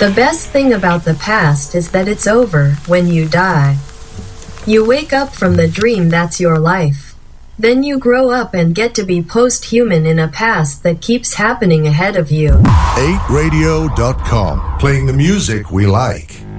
The best thing about the past is that it's over when you die. You wake up from the dream that's your life. Then you grow up and get to be post-human in a past that keeps happening ahead of you. 8radio.com, playing the music we like.